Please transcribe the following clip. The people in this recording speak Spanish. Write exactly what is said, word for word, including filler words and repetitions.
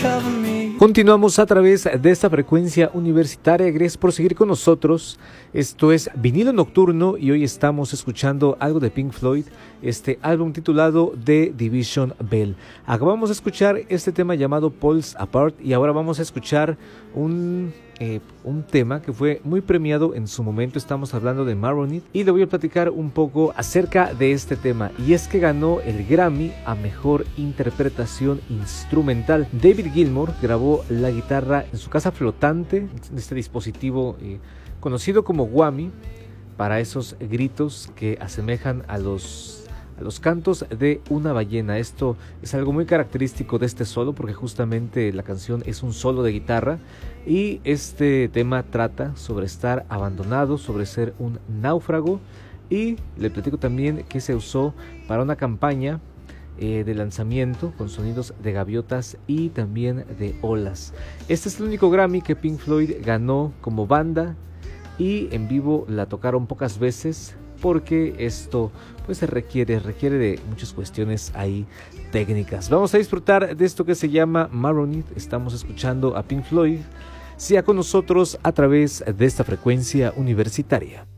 Continuamos a través de esta frecuencia universitaria. Gracias por seguir con nosotros. Esto es Vinilo Nocturno y hoy estamos escuchando algo de Pink Floyd, este álbum titulado The Division Bell. Acabamos de escuchar este tema llamado Pulse Apart y ahora vamos a escuchar un, eh, un tema que fue muy premiado en su momento. Estamos hablando de Maronite y le voy a platicar un poco acerca de este tema, y es que ganó el Grammy a Mejor Interpretación Instrumental. David Gilmour grabó la guitarra en su casa flotante, este dispositivo eh, conocido como whammy, para esos gritos que asemejan a los, a los cantos de una ballena. Esto es algo muy característico de este solo, porque justamente la canción es un solo de guitarra y este tema trata sobre estar abandonado, sobre ser un náufrago, y le platico también que se usó para una campaña Eh, de lanzamiento con sonidos de gaviotas y también de olas. Este es el único Grammy que Pink Floyd ganó como banda, y en vivo la tocaron pocas veces porque esto pues se requiere, requiere de muchas cuestiones ahí técnicas. Vamos a disfrutar de esto que se llama Maronite. Estamos escuchando a Pink Floyd. Siga con nosotros a través de esta frecuencia universitaria.